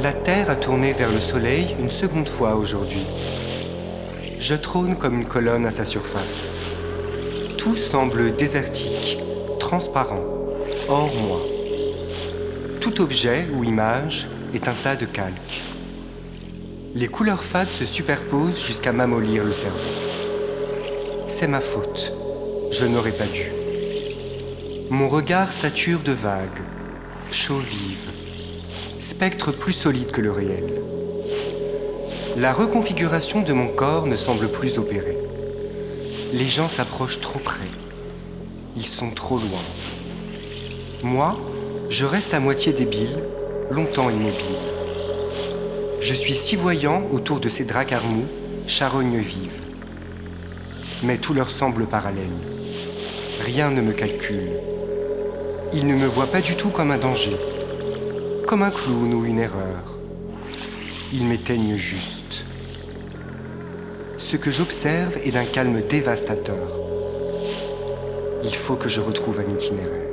La Terre a tourné vers le Soleil une seconde fois aujourd'hui. Je trône comme une colonne à sa surface. Tout semble désertique, transparent, hors moi. Tout objet ou image est un tas de calques. Les couleurs fades se superposent jusqu'à m'amollir le cerveau. C'est ma faute. Je n'aurais pas dû. Mon regard sature de vagues, chaux vives, spectres plus solides que le réel. La reconfiguration de mon corps ne semble plus opérer. Les gens s'approchent trop près. Ils sont trop loin. Moi, je reste à moitié débile, longtemps immobile. Je suis si voyant autour de ces dracards mous, charognes vives. Mais tout leur semble parallèle. Rien ne me calcule. Ils ne me voient pas du tout comme un danger, comme un clown ou une erreur. Ils m'éteignent juste. Ce que j'observe est d'un calme dévastateur. Il faut que je retrouve un itinéraire.